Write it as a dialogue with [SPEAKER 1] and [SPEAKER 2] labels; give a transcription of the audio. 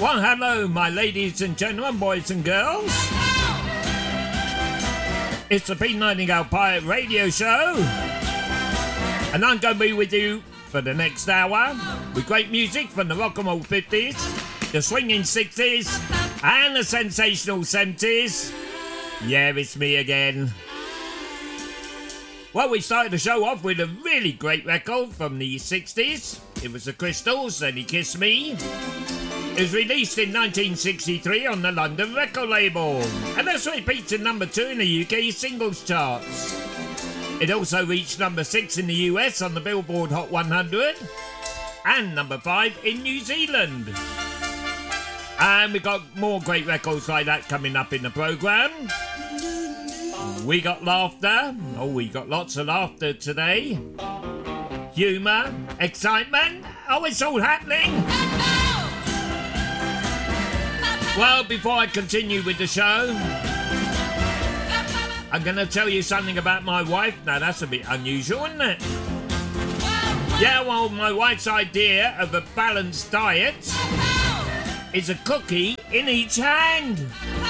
[SPEAKER 1] Well, hello, my ladies and gentlemen, boys and girls. It's the Pete Nightingale Pirate Radio Show. And I'm going to be with you for the next hour with great music from the rock and roll 50s, the swinging 60s, and the sensational 70s. Yeah, it's me again. Well, we started the show off with a really great record from the 60s. It was the Crystals, and He Kissed Me. It was released in 1963 on the London record label, and that's where it peaked at number 2 in the UK singles charts. It also reached number 6 in the US on the Billboard Hot 100, and number 5 in New Zealand. And we've got more great records like that coming up in the programme. We got laughter. Oh, we got lots of laughter today. Humour, excitement. Oh, it's all happening. Well, before I continue with the show, I'm going to tell you something about my wife. Now, that's a bit unusual, isn't it? Yeah, well, my wife's idea of a balanced diet is a cookie in each hand.